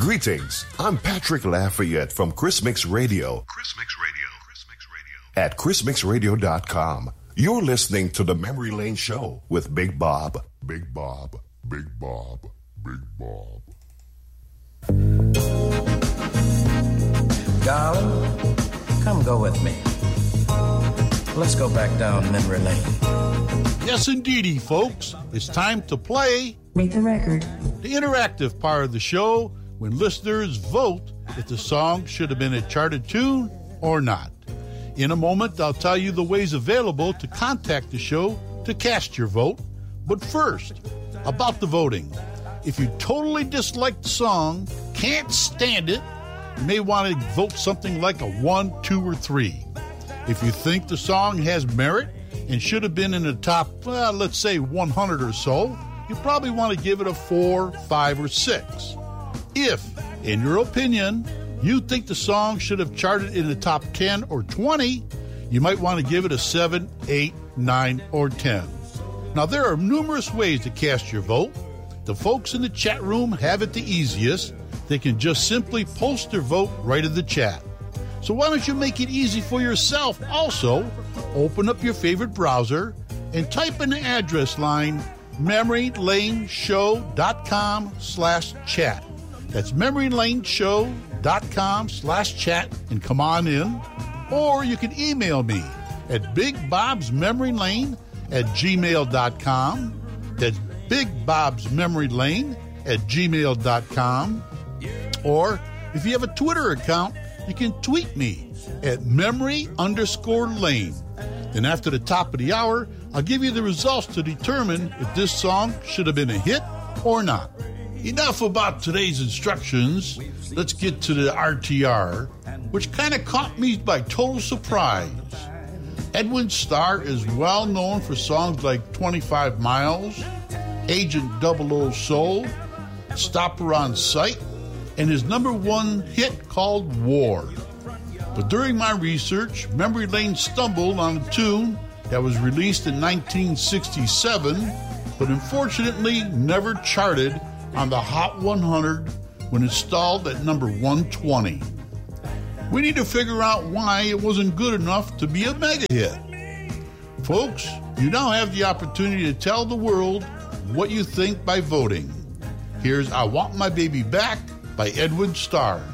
Greetings, I'm Patrick Lafayette from Chris Mix Radio. At chrismixradio.com. You're listening to the Memory Lane Show with Big Bob. Big Bob. Big Bob. Big Bob. Darling, come go with me. Let's go back down memory lane. Yes, indeedy, folks. It's time to play Rate the Record, the interactive part of the show when listeners vote if the song should have been a charted tune or not. In a moment, I'll tell you the ways available to contact the show to cast your vote. But first, about the voting. If you totally dislike the song, can't stand it, you may want to vote something like a 1, 2, or 3. If you think the song has merit and should have been in the top, let's say 100 or so, you probably want to give it a 4, 5, or 6. If, in your opinion, you think the song should have charted in the top 10 or 20, you might want to give it a 7, 8, 9, or 10. Now, there are numerous ways to cast your vote. The folks in the chat room have it the easiest. They can just simply post their vote right in the chat. So why don't you make it easy for yourself also? Open up your favorite browser and type in the address line memorylaneshow.com/chat. That's memorylaneshow.com/chat and come on in. Or you can email me at bigbobsmemorylane@gmail.com. That's bigbobsmemorylane@gmail.com. Or if you have a Twitter account, you can tweet me at memory_lane. Then after the top of the hour, I'll give you the results to determine if this song should have been a hit or not. Enough about today's instructions. Let's get to the RTR, which kind of caught me by total surprise. Edwin Starr is well known for songs like 25 Miles, Agent 00 Soul, Stopper on Sight, and his number one hit called War. But during my research, Memory Lane stumbled on a tune that was released in 1967, but unfortunately never charted on the Hot 100 when installed at number 120. We need to figure out why it wasn't good enough to be a mega hit. Folks, you now have the opportunity to tell the world what you think by voting. Here's I Want My Baby Back by Edwin Starr.